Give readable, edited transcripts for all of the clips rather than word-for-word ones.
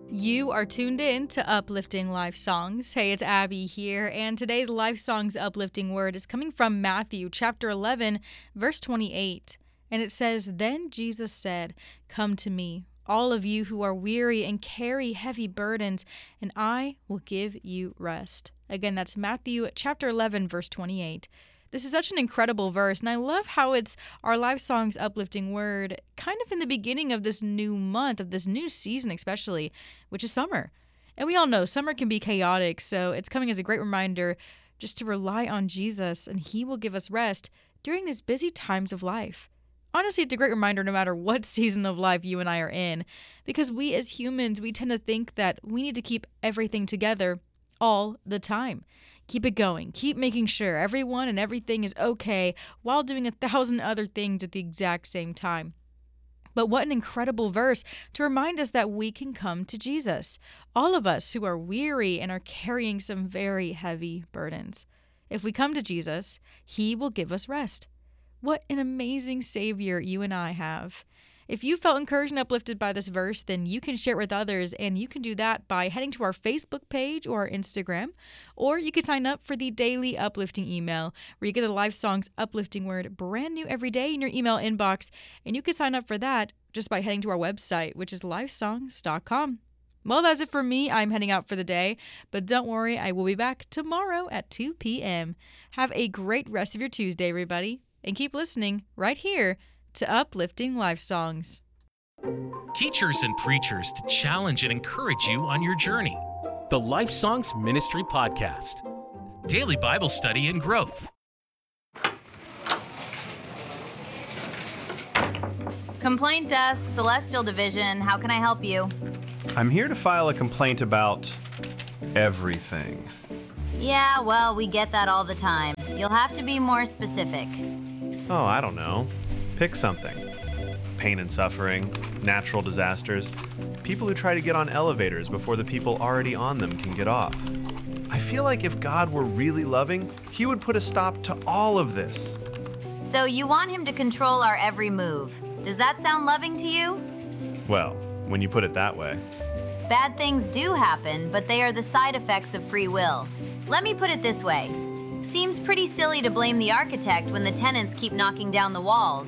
You are tuned in to Uplifting Life Songs. Hey, it's Abby here, and today's Life Songs uplifting word is coming from Matthew chapter 11, verse 28. And it says, "Then Jesus said, 'Come to me, all of you who are weary and carry heavy burdens, and I will give you rest.'" Again, that's Matthew chapter 11, verse 28. This is such an incredible verse, and I love how it's our Life Songs uplifting word kind of in the beginning of this new month, of this new season especially, which is summer. And we all know summer can be chaotic, so it's coming as a great reminder just to rely on Jesus, and He will give us rest during these busy times of life. Honestly, it's a great reminder no matter what season of life you and I are in, because we as humans, we tend to think that we need to keep everything together all the time. Keep it going. Keep making sure everyone and everything is okay while doing 1,000 other things at the exact same time. But what an incredible verse to remind us that we can come to Jesus. All of us who are weary and are carrying some very heavy burdens. If we come to Jesus, He will give us rest. What an amazing Savior you and I have. If you felt encouraged and uplifted by this verse, then you can share it with others, and you can do that by heading to our Facebook page or our Instagram, or you can sign up for the daily uplifting email, where you get the Life Songs uplifting word brand new every day in your email inbox, and you can sign up for that just by heading to our website, which is lifesongs.com. Well, that's it for me. I'm heading out for the day, but don't worry, I will be back tomorrow at 2 p.m. Have a great rest of your Tuesday, everybody, and keep listening right here to Uplifting Life Songs. Teachers and preachers to challenge and encourage you on your journey. The Life Songs Ministry Podcast. Daily Bible study and growth. Complaint desk, Celestial Division. How can I help you? I'm here to file a complaint about everything. Yeah, well, we get that all the time. You'll have to be more specific. Oh, I don't know. Pick something. Pain and suffering, natural disasters, people who try to get on elevators before the people already on them can get off. I feel like if God were really loving, He would put a stop to all of this. So you want Him to control our every move. Does that sound loving to you? Well, when you put it that way. Bad things do happen, but they are the side effects of free will. Let me put it this way. Seems pretty silly to blame the architect when the tenants keep knocking down the walls.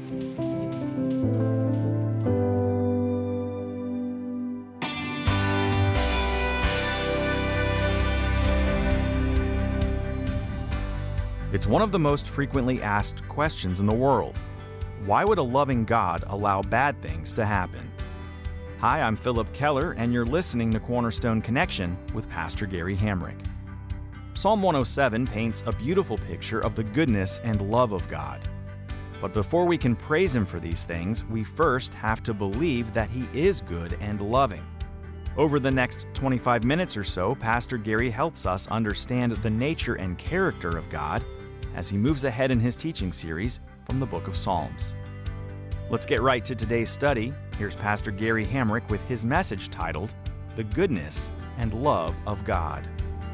It's one of the most frequently asked questions in the world. Why would a loving God allow bad things to happen? Hi, I'm Philip Keller, and you're listening to Cornerstone Connection with Pastor Gary Hamrick. Psalm 107 paints a beautiful picture of the goodness and love of God. But before we can praise Him for these things, we first have to believe that He is good and loving. Over the next 25 minutes or so, Pastor Gary helps us understand the nature and character of God as he moves ahead in his teaching series from the book of Psalms. Let's get right to today's study. Here's Pastor Gary Hamrick with his message titled, "The Goodness and Love of God."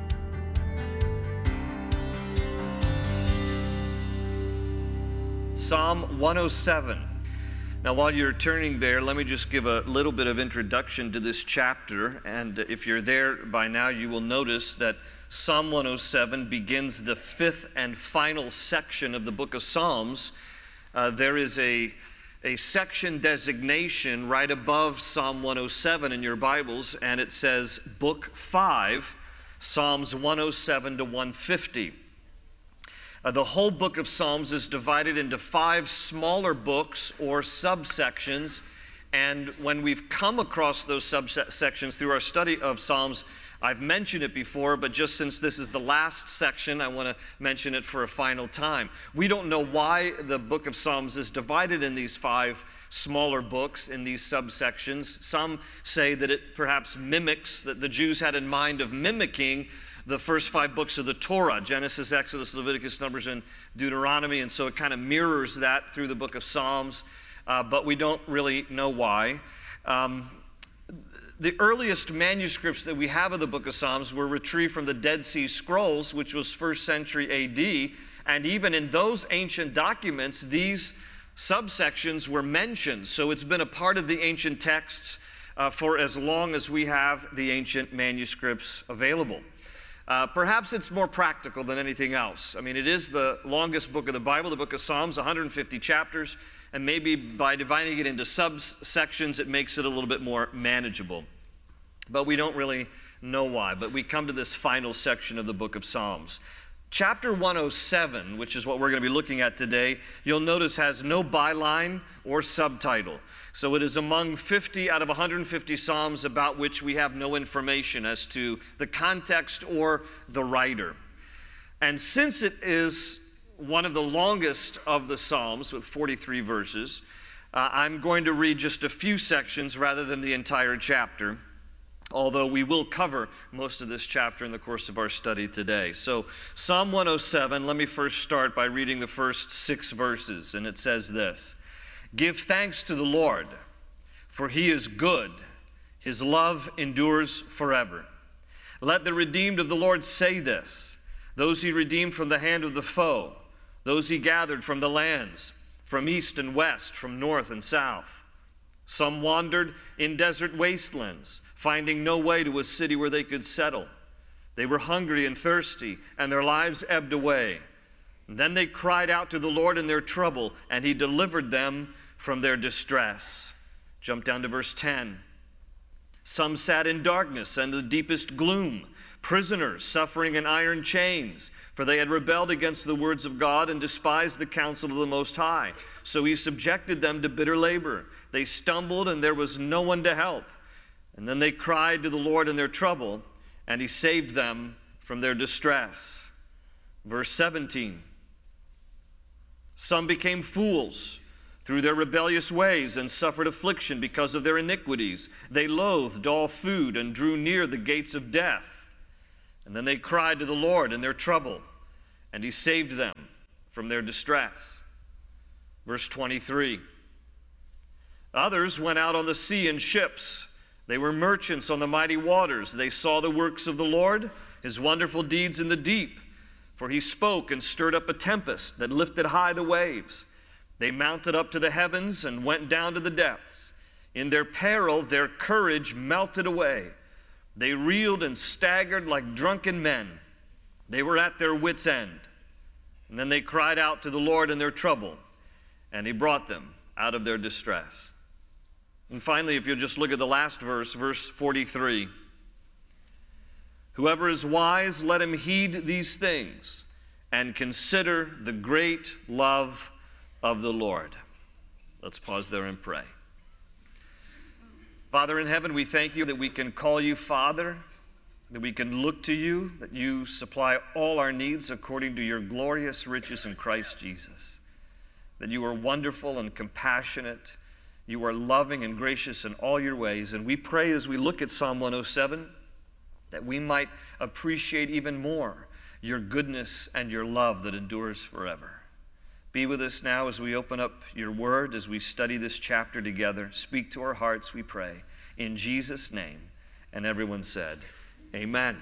Psalm 107. Now, while you're turning there, let me just give a little bit of introduction to this chapter. And if you're there by now, you will notice that Psalm 107 begins the fifth and final section of the book of Psalms. There is a section designation right above Psalm 107 in your Bibles, and it says Book 5, Psalms 107 to 150. The whole book of Psalms is divided into 5 smaller books or subsections, and when we've come across those subsections through our study of Psalms, I've mentioned it before, but just since this is the last section, I want to mention it for a final time. We don't know why the book of Psalms is divided in these 5 smaller books, in these subsections. Some say that it perhaps mimics, that the Jews had in mind of mimicking the first 5 books of the Torah, Genesis, Exodus, Leviticus, Numbers, and Deuteronomy, and so it kind of mirrors that through the book of Psalms, but we don't really know why. The earliest manuscripts that we have of the book of Psalms were retrieved from the Dead Sea Scrolls, which was 1st century A.D., and even in those ancient documents, these subsections were mentioned. So it's been a part of the ancient texts for as long as we have the ancient manuscripts available. Perhaps it's more practical than anything else. I mean, it is the longest book of the Bible, the book of Psalms, 150 chapters, and maybe by dividing it into subsections, it makes it a little bit more manageable. But we don't really know why. But we come to this final section of the book of Psalms. Chapter 107, which is what we're going to be looking at today, you'll notice has no byline or subtitle. So it is among 50 out of 150 Psalms about which we have no information as to the context or the writer. And since it is one of the longest of the Psalms with 43 verses, I'm going to read just a few sections rather than the entire chapter, although we will cover most of this chapter in the course of our study today. So Psalm 107, let me first start by reading the first 6 verses, and it says this: "Give thanks to the Lord, for he is good. His love endures forever. Let the redeemed of the Lord say this, those he redeemed from the hand of the foe, those he gathered from the lands, from east and west, from north and south. Some wandered in desert wastelands, finding no way to a city where they could settle. They were hungry and thirsty, and their lives ebbed away. And then they cried out to the Lord in their trouble, and he delivered them from their distress." Jump down to verse 10. "Some sat in darkness and the deepest gloom, prisoners suffering in iron chains, for they had rebelled against the words of God and despised the counsel of the Most High. So he subjected them to bitter labor. They stumbled, and there was no one to help. And then they cried to the Lord in their trouble, and he saved them from their distress." Verse 17. "Some became fools through their rebellious ways and suffered affliction because of their iniquities. They loathed all food and drew near the gates of death. And then they cried to the Lord in their trouble, and he saved them from their distress." Verse 23. "Others went out on the sea in ships. They were merchants on the mighty waters. They saw the works of the Lord, his wonderful deeds in the deep. For he spoke and stirred up a tempest that lifted high the waves. They mounted up to the heavens and went down to the depths. In their peril, their courage melted away. They reeled and staggered like drunken men. They were at their wits' end. And then they cried out to the Lord in their trouble, and he brought them out of their distress." And finally, if you'll just look at the last verse, verse 43. "Whoever is wise, let him heed these things, and consider the great love of the Lord." Let's pause there and pray. Father in heaven, we thank you that we can call you Father, that we can look to you, that you supply all our needs according to your glorious riches in Christ Jesus, that you are wonderful and compassionate. You are loving and gracious in all your ways. And we pray as we look at Psalm 107 that we might appreciate even more your goodness and your love that endures forever. Be with us now as we open up your word, as we study this chapter together. Speak to our hearts, we pray, in Jesus' name. And everyone said, amen.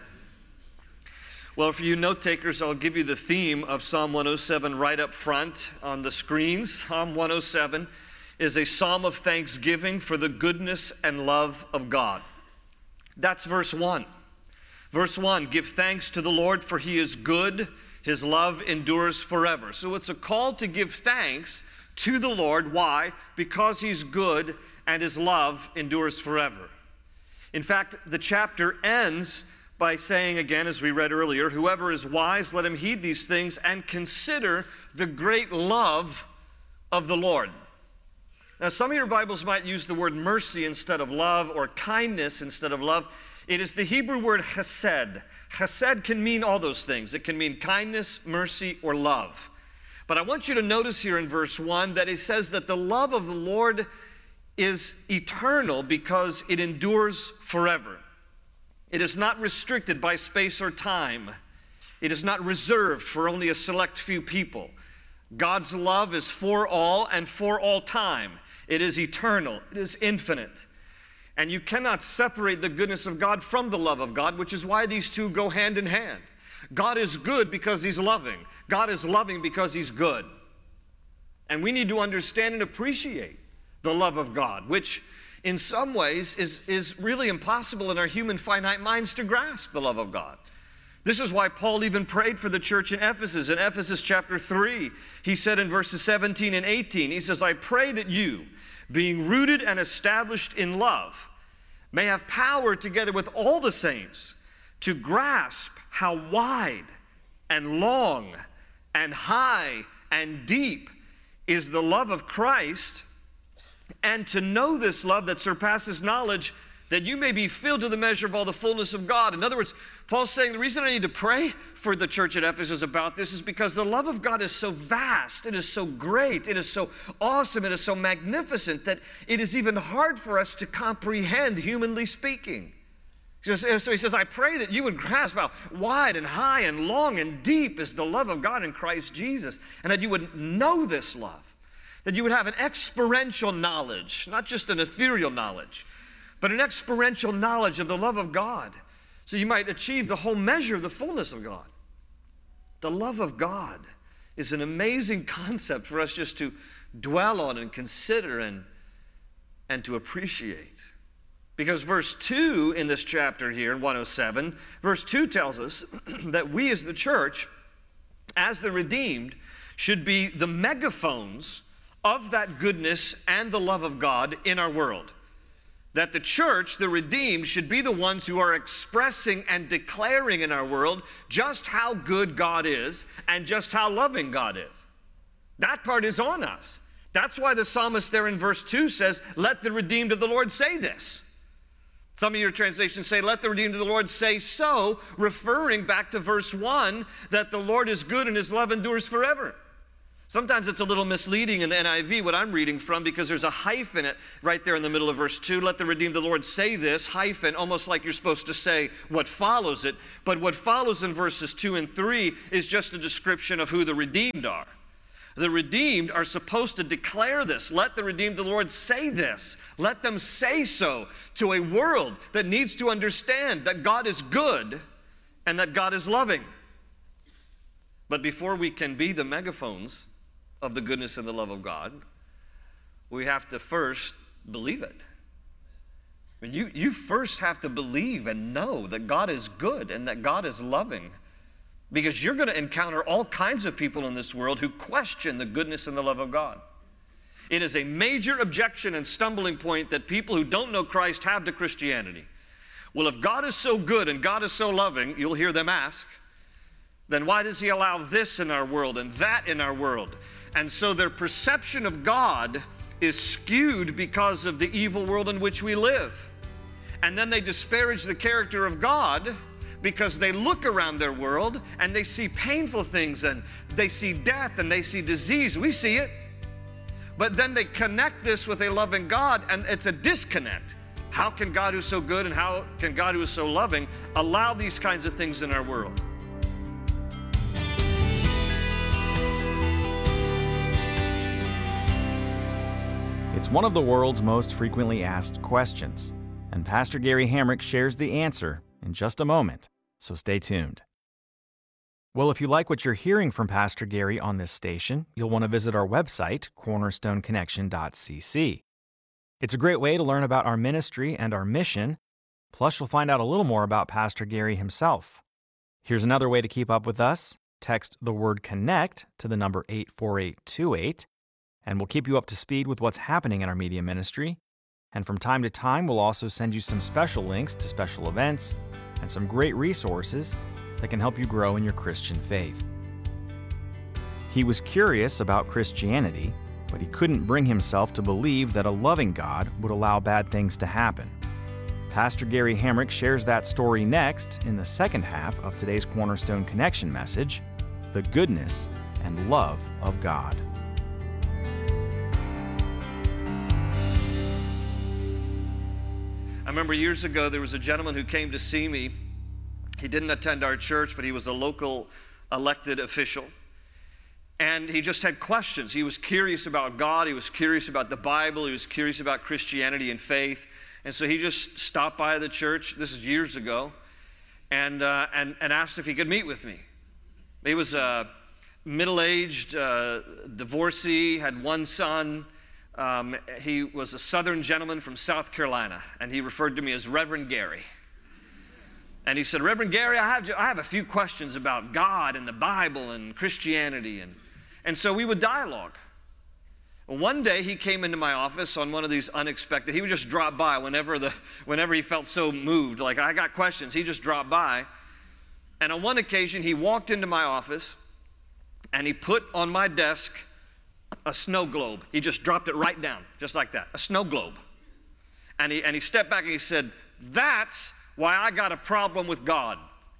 Well, for you note takers, I'll give you the theme of Psalm 107 right up front on the screens. Psalm 107 is a psalm of thanksgiving for the goodness and love of God. That's verse 1. Verse 1, "Give thanks to the Lord, for he is good. His love endures forever." So it's a call to give thanks to the Lord. Why? Because he's good and his love endures forever. In fact, the chapter ends by saying again, as we read earlier, "Whoever is wise, let him heed these things and consider the great love of the Lord." Now, some of your Bibles might use the word mercy instead of love, or kindness instead of love. It is the Hebrew word chesed. Chesed can mean all those things. It can mean kindness, mercy, or love. But I want you to notice here in verse 1 that it says that the love of the Lord is eternal because it endures forever. It is not restricted by space or time. It is not reserved for only a select few people. God's love is for all and for all time. It is eternal. It is infinite. And you cannot separate the goodness of God from the love of God, which is why these two go hand in hand. God is good because he's loving. God is loving because he's good. And we need to understand and appreciate the love of God, which in some ways is really impossible in our human finite minds to grasp the love of God. This is why Paul even prayed for the church in Ephesus. In Ephesus chapter 3, he said in verses 17 and 18, he says, I pray that you, being rooted and established in love, may have power together with all the saints to grasp how wide and long and high and deep is the love of Christ, and to know this love that surpasses knowledge, that you may be filled to the measure of all the fullness of God. In other words, Paul's saying the reason I need to pray for the church at Ephesus about this is because the love of God is so vast, it is so great, it is so awesome, it is so magnificent that it is even hard for us to comprehend, humanly speaking. So he says, I pray that you would grasp how wide and high and long and deep is the love of God in Christ Jesus, and that you would know this love, that you would have an experiential knowledge, not just an ethereal knowledge, but an experiential knowledge of the love of God, so you might achieve the whole measure of the fullness of God. The love of God is an amazing concept for us just to dwell on and consider and to appreciate. Because verse 2 in this chapter here in 107, verse 2 tells us that we as the church, as the redeemed, should be the megaphones of that goodness and the love of God in our world. That the church, the redeemed, should be the ones who are expressing and declaring in our world just how good God is and just how loving God is. That part is on us. That's why the psalmist there in verse 2 says, let the redeemed of the Lord say this. Some of your translations say, let the redeemed of the Lord say so, referring back to verse 1, that the Lord is good and his love endures forever. Sometimes it's a little misleading in the NIV, what I'm reading from, because there's a hyphen right there in the middle of verse 2. Let the redeemed of the Lord say this, hyphen, almost like you're supposed to say what follows it. But what follows in verses 2 and 3 is just a description of who the redeemed are. The redeemed are supposed to declare this. Let the redeemed of the Lord say this. Let them say so to a world that needs to understand that God is good and that God is loving. But before we can be the megaphones of the goodness and the love of God, we have to first believe it. You first have to believe and know that God is good and that God is loving, because you're going to encounter all kinds of people in this world who question the goodness and the love of God. It is a major objection and stumbling point that people who don't know Christ have to Christianity. Well, if God is so good and God is so loving, you'll hear them ask, then why does he allow this in our world and that in our world? And so their perception of God is skewed because of the evil world in which we live. And then they disparage the character of God because they look around their world and they see painful things and they see death and they see disease. We see it. But then they connect this with a loving God, and it's a disconnect. How can God who's so good and how can God who is so loving allow these kinds of things in our world? It's one of the world's most frequently asked questions, and Pastor Gary Hamrick shares the answer in just a moment, so stay tuned. Well, if you like what you're hearing from Pastor Gary on this station, you'll want to visit our website, cornerstoneconnection.cc. It's a great way to learn about our ministry and our mission, plus you'll find out a little more about Pastor Gary himself. Here's another way to keep up with us. Text the word CONNECT to the number 84828, and we'll keep you up to speed with what's happening in our media ministry. And from time to time, we'll also send you some special links to special events and some great resources that can help you grow in your Christian faith. He was curious about Christianity, but he couldn't bring himself to believe that a loving God would allow bad things to happen. Pastor Gary Hamrick shares that story next in the second half of today's Cornerstone Connection message, The Goodness and Love of God. I remember years ago there was a gentleman who came to see me. He didn't attend our church, but he was a local elected official. And he just had questions. He was curious about God. He was curious about the Bible. He was curious about Christianity and faith. And so he just stopped by the church, this is years ago, and asked if he could meet with me. He was a middle-aged divorcee, had one son, He was a Southern gentleman from South Carolina, and he referred to me as Reverend Gary. And he said, Reverend Gary, I have a few questions about God and the Bible and Christianity. And so we would dialogue. One day he came into my office on one of these unexpected, he would just drop by whenever he felt so moved, like I got questions, he just dropped by. And on one occasion he walked into my office and he put on my desk a snow globe. He just dropped it right down, just like that, a snow globe. And he stepped back and he said, that's why I got a problem with God.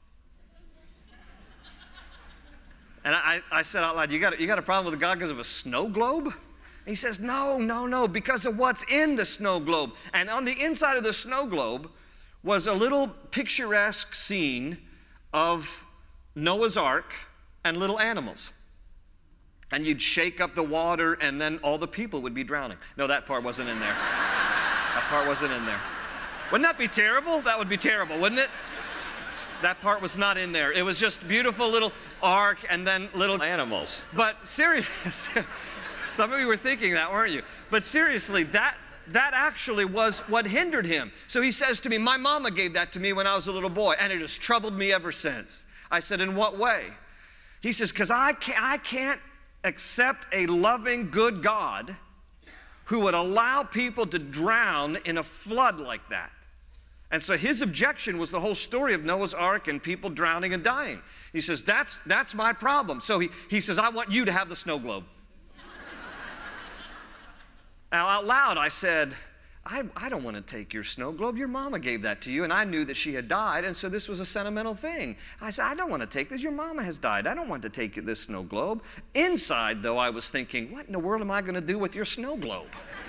And I said out loud, you got a problem with God because of a snow globe? He says, no, because of what's in the snow globe. And on the inside of the snow globe was a little picturesque scene of Noah's Ark and little animals. And you'd shake up the water and then all the people would be drowning. No, that part wasn't in there. That part wasn't in there. Wouldn't that be terrible? That would be terrible, wouldn't it? That part was not in there. It was just beautiful little ark and then little animals. But seriously, some of you were thinking that, weren't you? But seriously, that actually was what hindered him. So he says to me, my mama gave that to me when I was a little boy, and it has troubled me ever since. I said, in what way? He says, because I can't accept a loving, good God who would allow people to drown in a flood like that. And so his objection was the whole story of Noah's Ark and people drowning and dying. He says, that's my problem. So he says, I want you to have the snow globe. Now, out loud, I said, I don't want to take your snow globe. Your mama gave that to you, and I knew that she had died, and so this was a sentimental thing. I said, I don't want to take this. Your mama has died. I don't want to take this snow globe. Inside, though, I was thinking, what in the world am I going to do with your snow globe?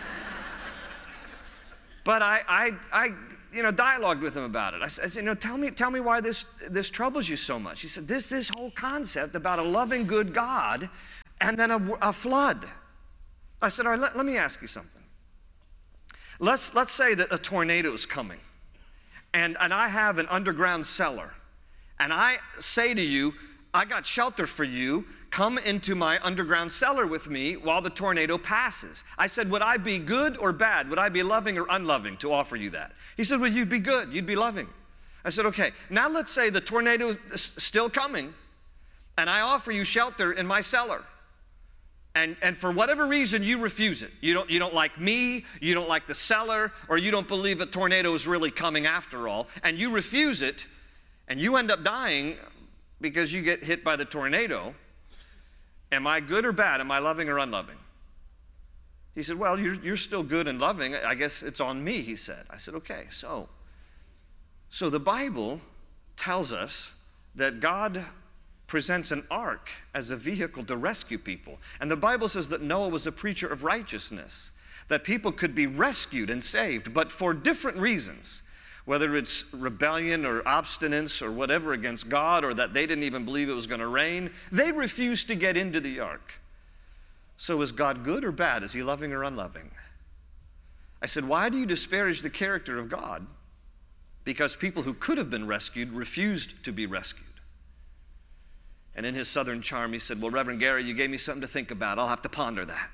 But I dialogued with him about it. I said, tell me why this troubles you so much. He said, this whole concept about a loving, good God and then a flood. I said, all right, let me ask you something. Let's say that a tornado is coming, and I have an underground cellar, and I say to you, I got shelter for you. Come into my underground cellar with me while the tornado passes. I said, would I be good or bad? Would I be loving or unloving to offer you that? He said, well, you'd be good. You'd be loving. I said, okay, now let's say the tornado is still coming, and I offer you shelter in my cellar. And for whatever reason, you refuse it. You don't like me, you don't like the cellar, or you don't believe a tornado is really coming after all, and you refuse it, and you end up dying because you get hit by the tornado. Am I good or bad? Am I loving or unloving? He said, well, you're still good and loving. I guess it's on me, he said. I said, okay, so the Bible tells us that God presents an ark as a vehicle to rescue people. And the Bible says that Noah was a preacher of righteousness, that people could be rescued and saved, but for different reasons, whether it's rebellion or obstinance or whatever against God, or that they didn't even believe it was going to rain, they refused to get into the ark. So is God good or bad? Is he loving or unloving? I said, why do you disparage the character of God? Because people who could have been rescued refused to be rescued. And in his southern charm, he said, well, Reverend Gary, you gave me something to think about. I'll have to ponder that.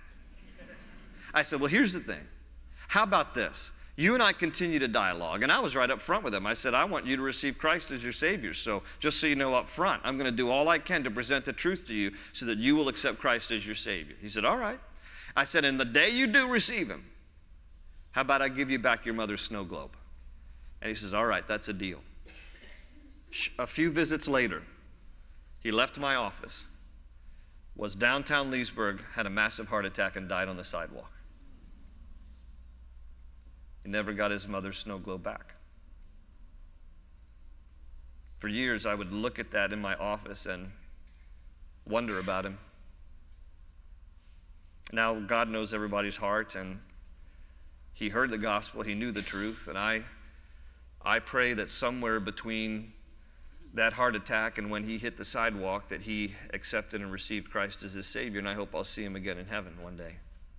I said, well, here's the thing. How about this? You and I continue to dialogue. And I was right up front with him. I said, I want you to receive Christ as your Savior. So just so you know up front, I'm going to do all I can to present the truth to you so that you will accept Christ as your Savior. He said, all right. I said, and the day you do receive him, how about I give you back your mother's snow globe? And he says, all right, that's a deal. A few visits later, he left my office, was downtown Leesburg, had a massive heart attack, and died on the sidewalk. He never got his mother's snow globe back. For years, I would look at that in my office and wonder about him. Now, God knows everybody's heart, and he heard the gospel, he knew the truth, and I pray that somewhere between that heart attack and when he hit the sidewalk that he accepted and received Christ as his Savior, and I hope I'll see him again in heaven one day.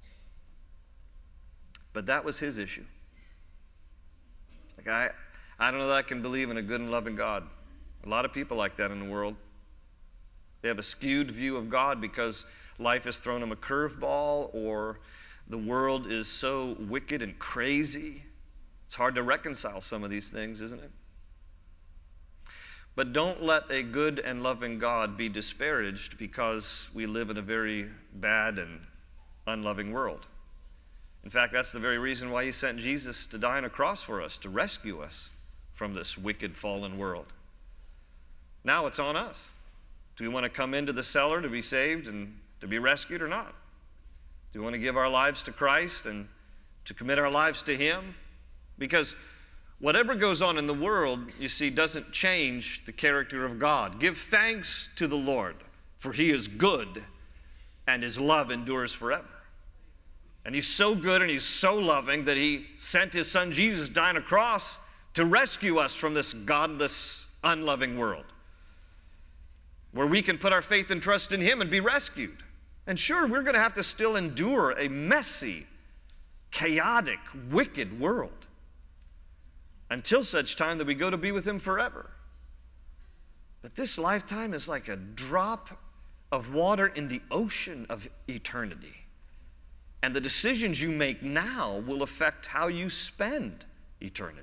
But that was his issue. Like I don't know that I can believe in a good and loving God. A lot of people like that in the world. They have a skewed view of God because life has thrown them a curveball, or The world is so wicked and crazy. It's hard to reconcile some of these things, isn't it? But don't let a good and loving God be disparaged because we live in a very bad and unloving world. In fact, that's the very reason why he sent Jesus to die on a cross for us, to rescue us from this wicked, fallen world. Now it's on us. Do we want to come into the cellar to be saved and to be rescued or not? Do we want to give our lives to Christ and to commit our lives to him? Because whatever goes on in the world, you see, doesn't change the character of God. Give thanks to the Lord, for he is good, and his love endures forever. And he's so good and he's so loving that he sent his son Jesus to die on a cross to rescue us from this godless, unloving world, where we can put our faith and trust in him and be rescued. And sure, we're going to have to still endure a messy, chaotic, wicked world until such time that we go to be with him forever. But this lifetime is like a drop of water in the ocean of eternity. And the decisions you make now will affect how you spend eternity.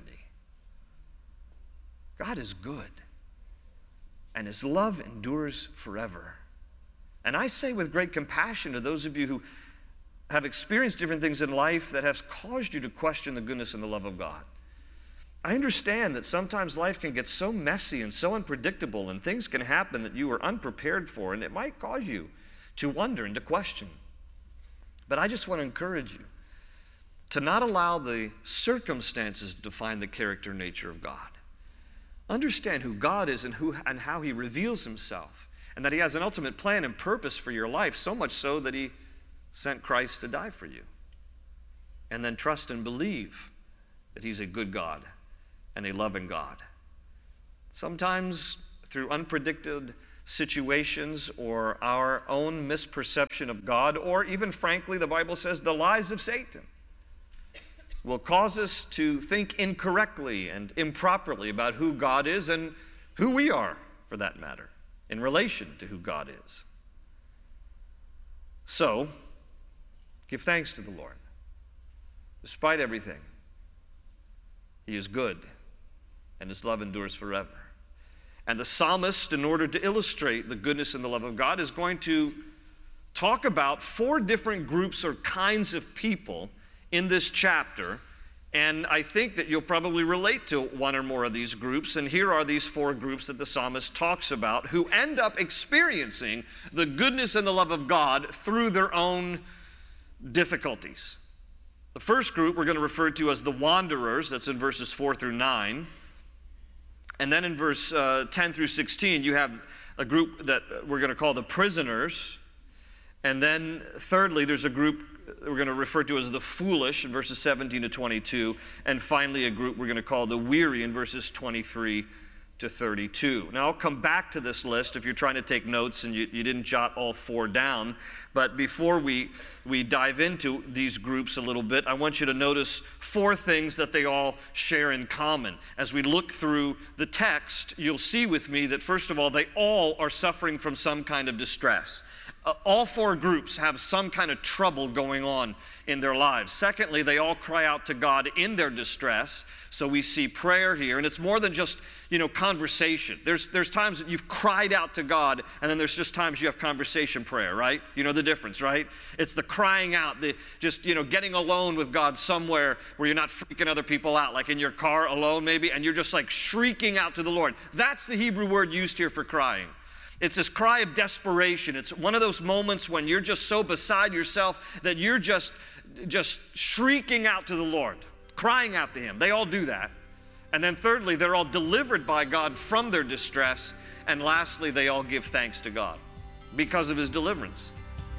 God is good, and his love endures forever. And I say with great compassion to those of you who have experienced different things in life that have caused you to question the goodness and the love of God. I understand that sometimes life can get so messy and so unpredictable, and things can happen that you are unprepared for, and it might cause you to wonder and to question. But I just want to encourage you to not allow the circumstances to define the character and nature of God. Understand who God is and how he reveals himself, and that he has an ultimate plan and purpose for your life, so much so that he sent Christ to die for you. And then trust and believe that he's a good God and a loving God. Sometimes through unpredicted situations or our own misperception of God, or even frankly, the Bible says the lies of Satan will cause us to think incorrectly and improperly about who God is and who we are, for that matter, in relation to who God is. So, give thanks to the Lord. Despite everything, he is good, and his love endures forever. And the psalmist, in order to illustrate the goodness and the love of God, is going to talk about 4 different groups or kinds of people in this chapter. And I think that you'll probably relate to one or more of these groups. And here are these 4 groups that the psalmist talks about who end up experiencing the goodness and the love of God through their own difficulties. The first group we're going to refer to as the wanderers. That's in verses 4 through 9. And then in verse 10 through 16, you have a group that we're going to call the prisoners. And then thirdly, there's a group we're going to refer to as the foolish in verses 17 to 22. And finally, a group we're going to call the weary in verses 23 to 32. Now, I'll come back to this list if you're trying to take notes and you didn't jot all 4 down. But before we dive into these groups a little bit, I want you to notice 4 things that they all share in common. As we look through the text, you'll see with me that, first of all, they all are suffering from some kind of distress. All 4 groups have some kind of trouble going on in their lives. Secondly, they all cry out to God in their distress. So we see prayer here, and it's more than just, conversation. There's times that you've cried out to God, and then there's just times you have conversation prayer, right? You know the difference, right? It's the crying out, the just, getting alone with God somewhere where you're not freaking other people out, like in your car alone maybe, and you're just like shrieking out to the Lord. That's the Hebrew word used here for crying. It's this cry of desperation. It's one of those moments when you're just so beside yourself that you're just shrieking out to the Lord, crying out to him. They all do that. And then thirdly, they're all delivered by God from their distress. And lastly, they all give thanks to God because of his deliverance.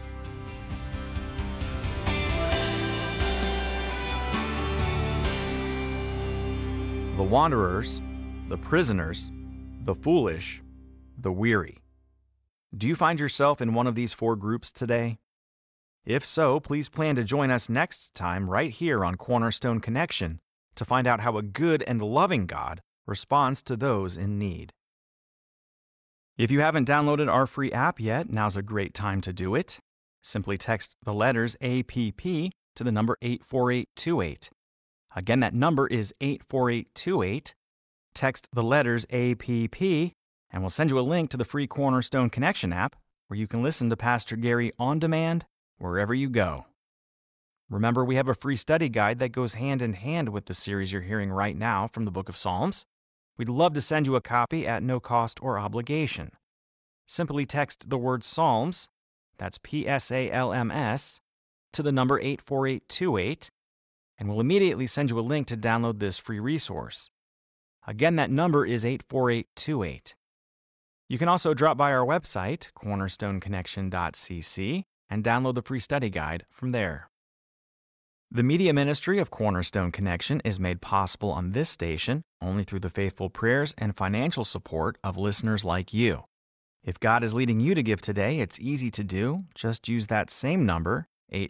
The wanderers, the prisoners, the foolish, the weary. Do you find yourself in one of these 4 groups today? If so, please plan to join us next time right here on Cornerstone Connection to find out how a good and loving God responds to those in need. If you haven't downloaded our free app yet, now's a great time to do it. Simply text the letters APP to the number 84828. Again, that number is 84828. Text the letters APP, and we'll send you a link to the free Cornerstone Connection app, where you can listen to Pastor Gary on demand wherever you go. Remember, we have a free study guide that goes hand in hand with the series you're hearing right now from the Book of Psalms. We'd love to send you a copy at no cost or obligation. Simply text the word Psalms, that's PSALMS, to the number 84828, and we'll immediately send you a link to download this free resource. Again, that number is 84828. You can also drop by our website, cornerstoneconnection.cc, and download the free study guide from there. The media ministry of Cornerstone Connection is made possible on this station only through the faithful prayers and financial support of listeners like you. If God is leading you to give today, it's easy to do. Just use that same number,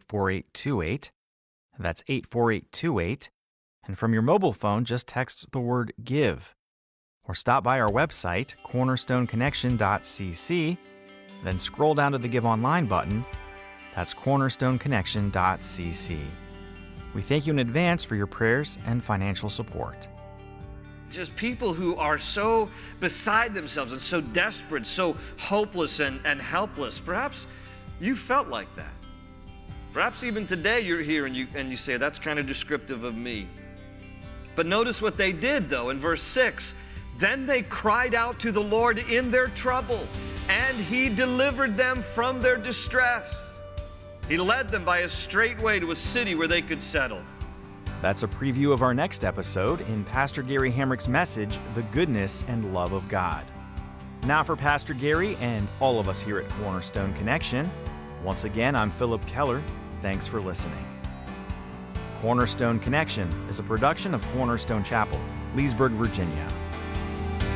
84828. That's 84828. And from your mobile phone, just text the word GIVE. Or stop by our website, cornerstoneconnection.cc, then scroll down to the Give Online button. That's cornerstoneconnection.cc. We thank you in advance for your prayers and financial support. Just people who are so beside themselves and so desperate, so hopeless and helpless. Perhaps you felt like that. Perhaps even today you're here and you say, that's kind of descriptive of me. But notice what they did, though, in verse 6. Then they cried out to the Lord in their trouble, and He delivered them from their distress. He led them by a straight way to a city where they could settle. That's a preview of our next episode in Pastor Gary Hamrick's message, The Goodness and Love of God. Now for Pastor Gary and all of us here at Cornerstone Connection, once again, I'm Philip Keller. Thanks for listening. Cornerstone Connection is a production of Cornerstone Chapel, Leesburg, Virginia.